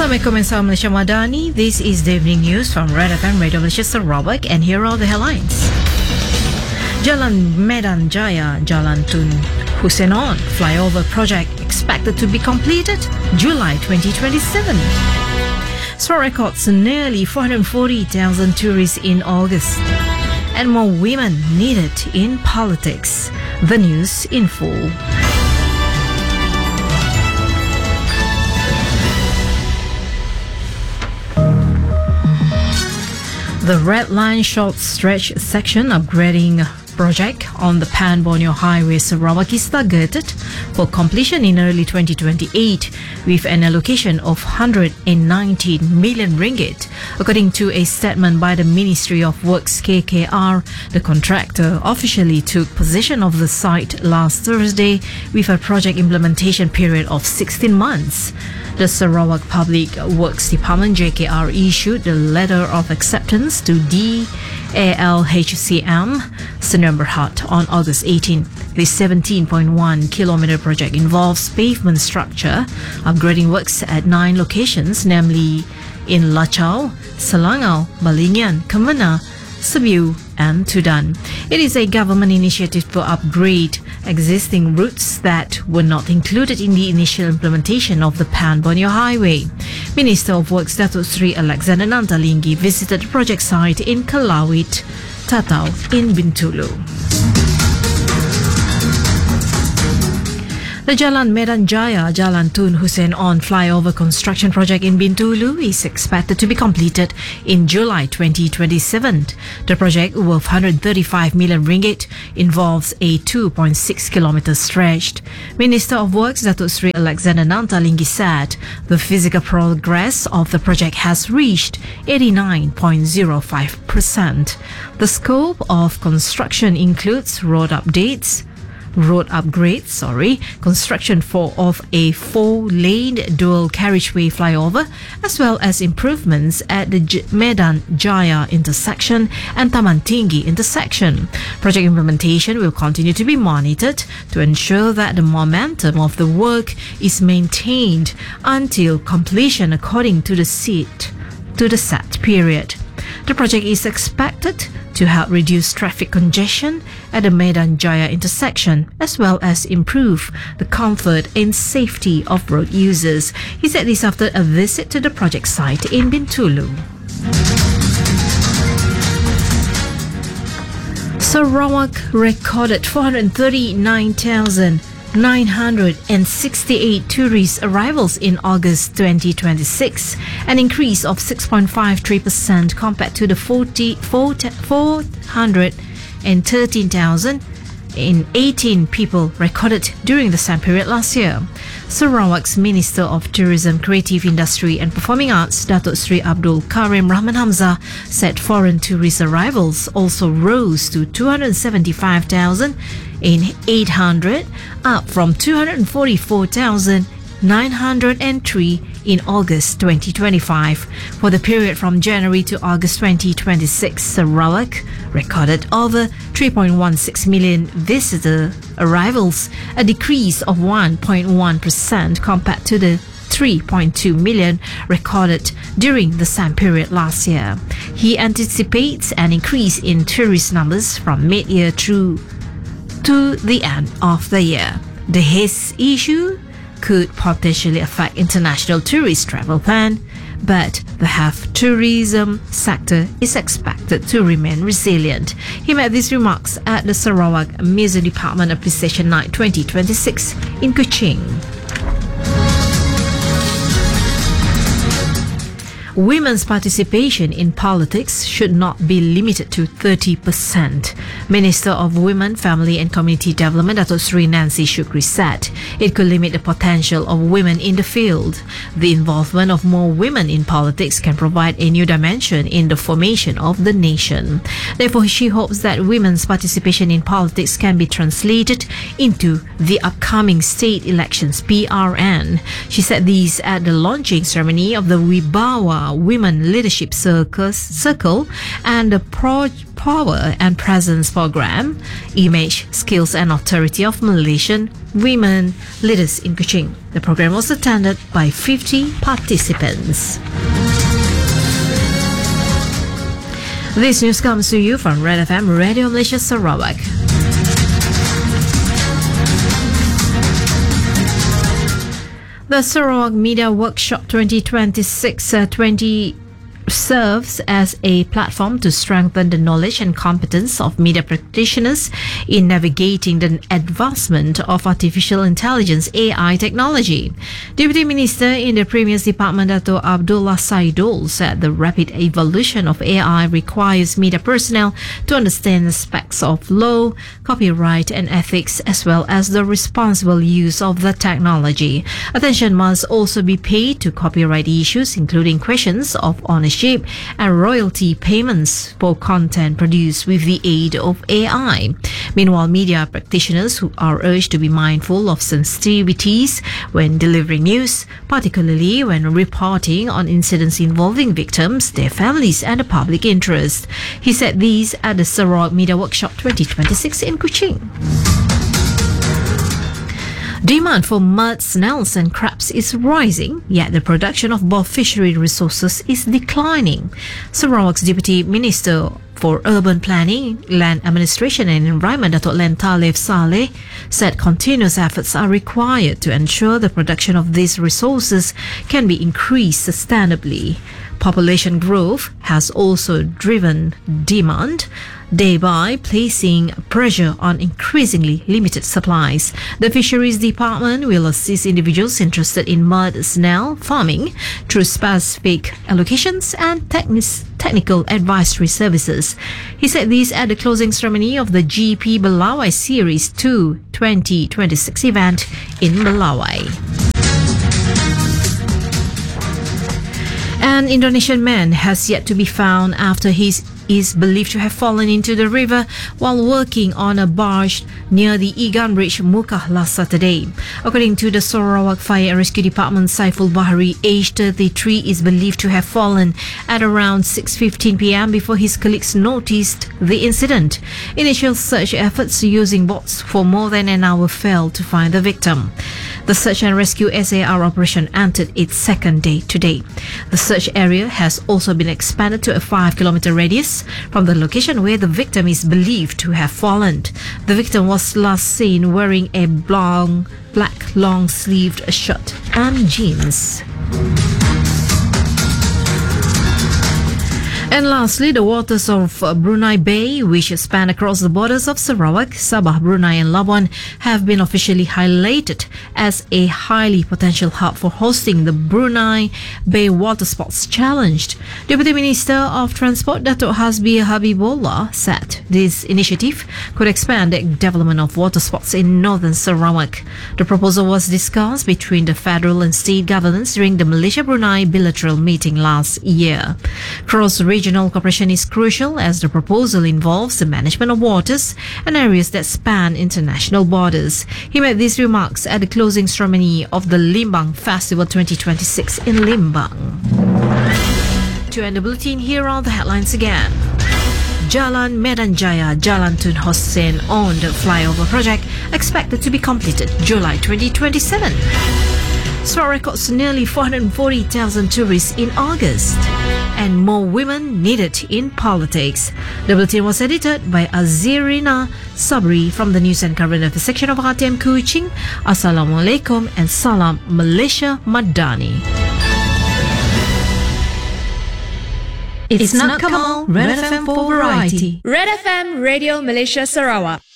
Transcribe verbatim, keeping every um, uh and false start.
Assalamualaikum and Salam Malaysia Madani. This is the evening news from Red F M Radio Malaysia Sarawak, and here are the headlines. Jalan Medan Jaya, Jalan Tun Husein flyover project expected to be completed July twenty twenty-seven. Sarawak records nearly four hundred forty thousand tourists in August. And more women needed in politics. The news in full. The Red Line short stretch section upgrading project on the Pan Borneo Highway Sarawak is targeted for completion in early twenty twenty-eight with an allocation of one hundred nineteen million ringgit. According to a statement by the Ministry of Works K K R, the contractor officially took possession of the site last Thursday with a project implementation period of sixteen months. The Sarawak Public Works Department J K R issued the letter of acceptance to D A L H C M Sdn Bhd on August eighteenth. The seventeen point one kilometer project involves pavement structure, upgrading works at nine locations, namely in Lachau, Selangau, Balingan, Kemena, Sibiu and Tudan. It is a government initiative to upgrade existing routes that were not included in the initial implementation of the Pan Borneo Highway. Minister of Works Datuk Sri Alexander Nantalingi visited the project site in Kelawit, Tatau in Bintulu. The Jalan Medan Jaya, Jalan Tun Husein flyover construction project in Bintulu is expected to be completed in July twenty twenty-seven. The project, worth one hundred thirty-five million ringgit, involves a two point six kilometer stretch. Minister of Works Datuk Sri Alexander Nantalingi said the physical progress of the project has reached eighty-nine point zero five percent. The scope of construction includes road updates, road upgrades, sorry, construction for of a four-lane dual carriageway flyover, as well as improvements at the J- Medan Jaya intersection and Taman Tinggi intersection. Project implementation will continue to be monitored to ensure that the momentum of the work is maintained until completion according to the set to the set period. The project is expected to help reduce traffic congestion at the Medan Jaya intersection, as well as improve the comfort and safety of road users. He said this after a visit to the project site in Bintulu. Sarawak recorded four hundred thirty-nine thousand nine hundred sixty-eight tourist arrivals in August twenty twenty-six, an increase of six point five three percent compared to the four hundred thirteen thousand eighteen people recorded during the same period last year. Sarawak's Minister of Tourism, Creative Industry and Performing Arts, Datuk Sri Abdul Karim Rahman Hamzah, said foreign tourist arrivals also rose to two hundred seventy-five thousand eight hundred, up from two hundred forty-four thousand nine hundred three in August twenty twenty-five. For the period from January to August twenty twenty-six, Sarawak recorded over three point one six million visitor arrivals, a decrease of one point one percent compared to the three point two million recorded during the same period last year. He anticipates an increase in tourist numbers from mid-year through to the end of the year. The haze issue could potentially affect international tourist travel plan, but the health tourism sector is expected to remain resilient. He made these remarks at the Sarawak Museum Department Appreciation Night twenty twenty-six in Kuching. Women's participation in politics should not be limited to thirty percent. Minister of Women, Family and Community Development, Datuk Sri Nancy Shukri, said it could limit the potential of women in the field. The involvement of more women in politics can provide a new dimension in the formation of the nation. Therefore, she hopes that women's participation in politics can be translated into the upcoming state elections, P R N. She said these at the launching ceremony of the Wibawa Dharma Women Leadership Circus, Circle and the Pro Power and Presence Program, Image, Skills and Authority of Malaysian Women Leaders in Kuching. The program was attended by fifty participants. This news comes to you from Red F M Radio Malaysia Sarawak. The Sarawak Media Workshop twenty twenty-six twenty serves as a platform to strengthen the knowledge and competence of media practitioners in navigating the advancement of artificial intelligence A I technology. Deputy Minister in the Premier's Department, Dato' Abdullah Saidul, said the rapid evolution of A I requires media personnel to understand aspects of law, copyright and ethics, as well as the responsible use of the technology. Attention must also be paid to copyright issues, including questions of ownership and royalty payments for content produced with the aid of A I. Meanwhile, media practitioners who are urged to be mindful of sensitivities when delivering news, particularly when reporting on incidents involving victims, their families and the public interest. He said these at the Sarawak Media Workshop twenty twenty-six in Kuching. Demand for mud, snails and crabs is rising, yet the production of both fishery resources is declining. Sarawak's Deputy Minister for Urban Planning, Land Administration and Environment, Dato' Len Talif Saleh, said continuous efforts are required to ensure the production of these resources can be increased sustainably. Population growth has also driven demand, thereby placing pressure on increasingly limited supplies. The Fisheries Department will assist individuals interested in mud snail farming through specific allocations and technis- technical advisory services. He said this at the closing ceremony of the G P Belawai Series two twenty twenty-six event in Belawai. An Indonesian man has yet to be found after he is believed to have fallen into the river while working on a barge near the Igan Bridge, Mukah, last Saturday. According to the Sarawak Fire and Rescue Department, Saiful Bahari, aged thirty-three, is believed to have fallen at around six fifteen p m before his colleagues noticed the incident. Initial search efforts using boats for more than an hour failed to find the victim. The search and rescue S A R operation entered its second day today. The search area has also been expanded to a five kilometer radius from the location where the victim is believed to have fallen. The victim was last seen wearing a long, black long-sleeved shirt and jeans. And lastly, the waters of Brunei Bay, which span across the borders of Sarawak, Sabah, Brunei and Labuan, have been officially highlighted as a highly potential hub for hosting the Brunei Bay Water Sports Challenge. Deputy Minister of Transport, Dato' Hasbi Habibullah, said this initiative could expand the development of water sports in northern Sarawak. The proposal was discussed between the federal and state governments during the Malaysia-Brunei bilateral meeting last year. Cross-regional Regional cooperation is crucial as the proposal involves the management of waters and areas that span international borders. He made these remarks at the closing ceremony of the Limbang Festival twenty twenty-six in Limbang. To end the bulletin, here are the headlines again. Jalan Medan Jaya, Jalan Tun Hossain owned flyover project expected to be completed July twenty twenty-seven. Sarawak records nearly four hundred forty thousand tourists in August. And more women needed in politics. The bulletin was edited by Azirina Sabri from the News and Current Affairs section of R T M Kuching. Assalamualaikum and Salam Malaysia Madani. It's, it's not Kamal, Red F M for variety. Red F M Radio Malaysia Sarawak.